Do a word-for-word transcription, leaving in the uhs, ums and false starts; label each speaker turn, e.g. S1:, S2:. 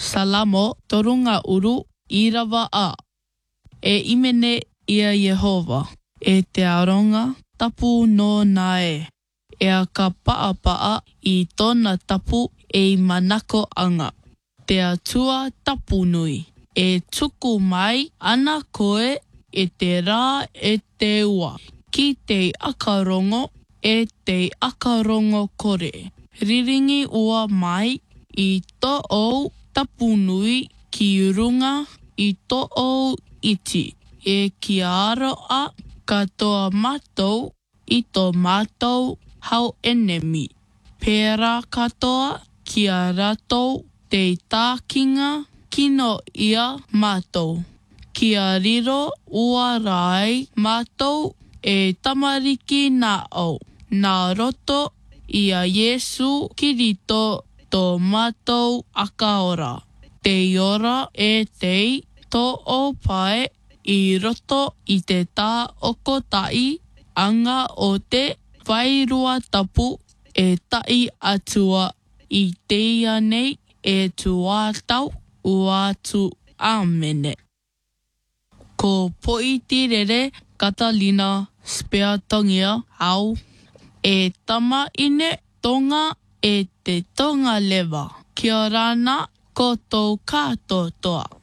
S1: salamo torunga uru irawa a. E imene ia Yehova, e te aronga tapu no nae. E a ka paa-paa i tōna tapu e manako anga. Te atua tapu nui. E tuku mai ana koe e te rā e te ua. Ki te akarongo e te akarongo kore. Riringi ua mai i tō au tapu nui ki runga i tō au iti. E ki aro a katoa mātou i tō mātou hau enemi. Pērā katoa ki a ratou te tākinga kino ia mātou. Ki a riro ua rai mātou e tamariki nā au. Nā roto i a Yesu Kirito tō mātou akaora. Te ora e tei tō o pai i roto i te tā oko tai anga o te whairua tapu e tai atua i teia nei e tuatau uatu amene. Ko Poitirere Catalina Speatongia au e tama ine tonga e te tonga lewa. Kia rana ko tō kātotoa.